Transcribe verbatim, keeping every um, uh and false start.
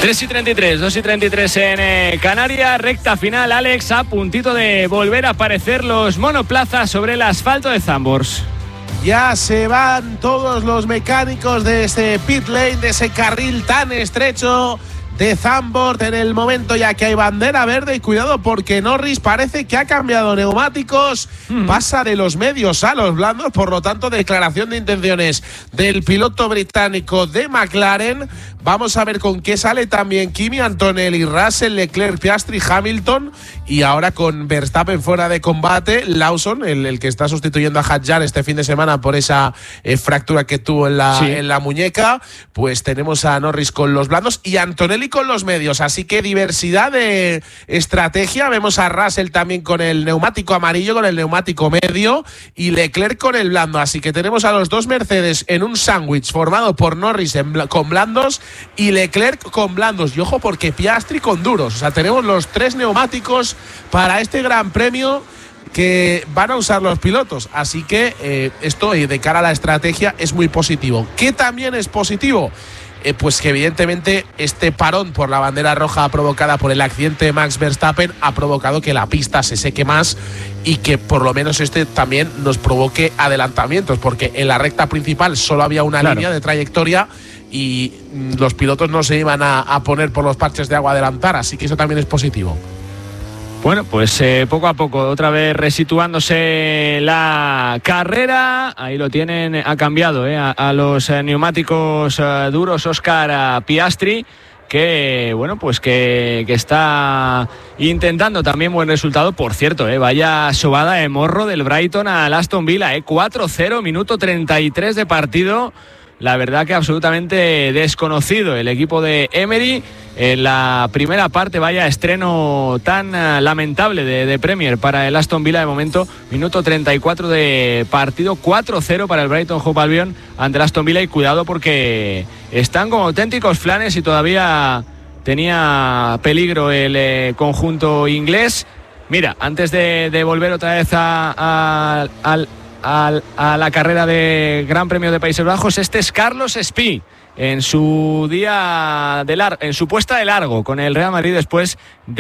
tres y treinta y tres, dos y treinta y tres en eh, Canarias, recta final, Alex, a puntito de volver a aparecer los monoplazas sobre el asfalto de Zandvoort. Ya se van todos los mecánicos de ese pit lane, de ese carril tan estrecho de Zandvoort en el momento ya que hay bandera verde. Y cuidado porque Norris parece que ha cambiado neumáticos, mm. pasa de los medios a los blandos, por lo tanto declaración de intenciones del piloto británico de McLaren. Vamos a ver con qué sale también Kimi Antonelli, Russell, Leclerc, Piastri, Hamilton, y ahora con Verstappen fuera de combate, Lawson, el, el que está sustituyendo a Hadjar este fin de semana por esa eh, fractura que tuvo en la, sí. en la muñeca. Pues tenemos a Norris con los blandos y Antonelli con los medios, así que diversidad de estrategia. Vemos a Russell también con el neumático amarillo, con el neumático medio, y Leclerc con el blando, así que tenemos a los dos Mercedes en un sándwich formado por Norris en bl- con blandos y Leclerc con blandos, y ojo porque Piastri con duros. O sea, tenemos los tres neumáticos para este gran premio que van a usar los pilotos, así que eh, esto de cara a la estrategia es muy positivo. ¿Qué también es positivo? Eh, pues que evidentemente este parón por la bandera roja provocada por el accidente de Max Verstappen ha provocado que la pista se seque más y que por lo menos este también nos provoque adelantamientos, porque en la recta principal solo había una claro. línea de trayectoria y los pilotos no se iban a, a poner por los parches de agua a adelantar, así que eso también es positivo. Bueno, pues eh, poco a poco, otra vez resituándose la carrera. Ahí lo tienen, ha cambiado eh, a, a los eh, neumáticos eh, duros Oscar Piastri, que bueno, pues que, que está intentando también buen resultado. Por cierto, eh, vaya sobada de morro del Brighton al Aston Villa, eh, cuatro cero, minuto treinta y tres de partido. La verdad que absolutamente desconocido el equipo de Emery. En la primera parte, vaya estreno tan uh, lamentable de, de Premier para el Aston Villa de momento. Minuto treinta y cuatro de partido, cuatro cero para el Brighton Hove Albion ante el Aston Villa. Y cuidado porque están como auténticos flanes y todavía tenía peligro el eh, conjunto inglés. Mira, antes de, de volver otra vez a, a, al A, a la carrera de Gran Premio de Países Bajos, este es Carlos Espí en su día de lar- en su puesta de largo con el Real Madrid después de